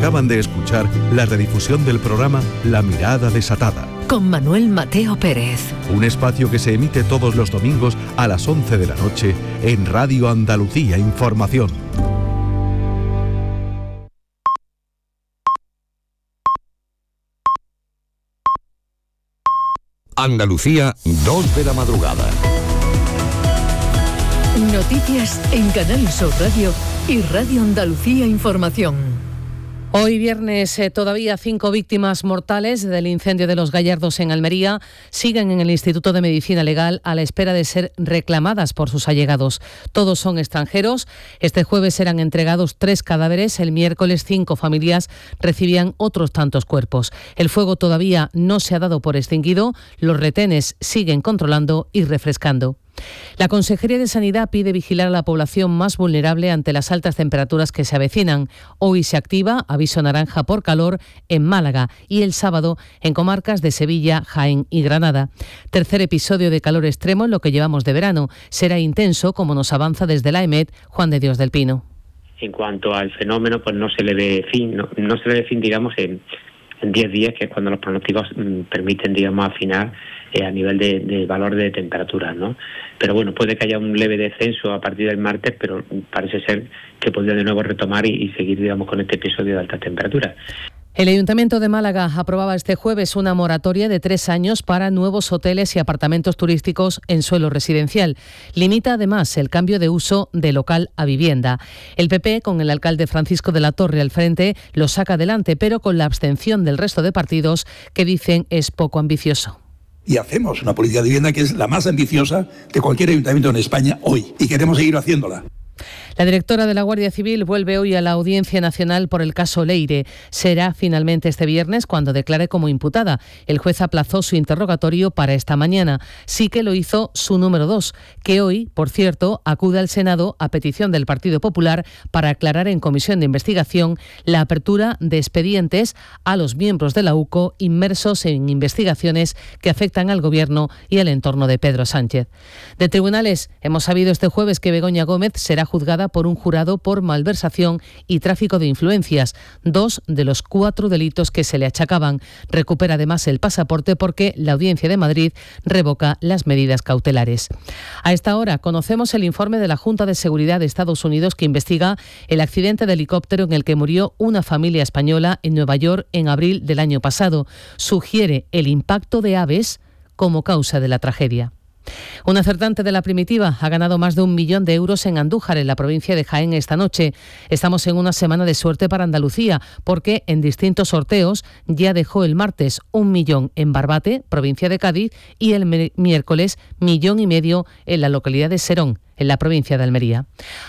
Acaban de escuchar la redifusión del programa La Mirada Desatada, con Manuel Mateo Pérez. Un espacio que se emite todos los domingos a las 11 de la noche en Radio Andalucía Información. Andalucía, 2 de la madrugada. Noticias en Canal Sur Radio y Radio Andalucía Información. Hoy viernes todavía 5 víctimas mortales del incendio de Los Gallardos en Almería siguen en el Instituto de Medicina Legal a la espera de ser reclamadas por sus allegados. Todos son extranjeros. Este jueves serán entregados 3 cadáveres. El miércoles 5 familias recibían otros tantos cuerpos. El fuego todavía no se ha dado por extinguido. Los retenes siguen controlando y refrescando. La Consejería de Sanidad pide vigilar a la población más vulnerable ante las altas temperaturas que se avecinan. Hoy se activa aviso naranja por calor en Málaga y el sábado en comarcas de Sevilla, Jaén y Granada. Tercer episodio de calor extremo en lo que llevamos de verano. Será intenso, como nos avanza desde la EMET Juan de Dios del Pino. En cuanto al fenómeno, pues no se le ve fin, no se le ve fin, digamos, en 10 días, que es cuando los pronósticos permiten, digamos, afinar a nivel de valor de temperatura, ¿no? Pero bueno, puede que haya un leve descenso a partir del martes, pero parece ser que podría de nuevo retomar y seguir, digamos, con este episodio de altas temperaturas. El Ayuntamiento de Málaga aprobaba este jueves una moratoria de 3 años para nuevos hoteles y apartamentos turísticos en suelo residencial. Limita además el cambio de uso de local a vivienda. El PP, con el alcalde Francisco de la Torre al frente, lo saca adelante, pero con la abstención del resto de partidos que dicen es poco ambicioso. Y hacemos una política de vivienda que es la más ambiciosa de cualquier ayuntamiento en España hoy. Y queremos seguir haciéndola. La directora de la Guardia Civil vuelve hoy a la Audiencia Nacional por el caso Leire. Será finalmente este viernes cuando declare como imputada. El juez aplazó su interrogatorio para esta mañana. Sí que lo hizo su número 2, que hoy, por cierto, acude al Senado a petición del Partido Popular para aclarar en comisión de investigación la apertura de expedientes a los miembros de la UCO inmersos en investigaciones que afectan al Gobierno y al entorno de Pedro Sánchez. De tribunales, hemos sabido este jueves que Begoña Gómez será juzgada por un jurado por malversación y tráfico de influencias, 2 de los 4 delitos que se le achacaban. Recupera además el pasaporte porque la Audiencia de Madrid revoca las medidas cautelares. A esta hora conocemos el informe de la Junta de Seguridad de Estados Unidos que investiga el accidente de helicóptero en el que murió una familia española en Nueva York en abril del año pasado. Sugiere el impacto de aves como causa de la tragedia. Un acertante de la Primitiva ha ganado más de 1 millón de euros en Andújar, en la provincia de Jaén, esta noche. Estamos en una semana de suerte para Andalucía, porque en distintos sorteos ya dejó el martes 1 millón en Barbate, provincia de Cádiz, y el miércoles 1,5 millones en la localidad de Serón, en la provincia de Almería.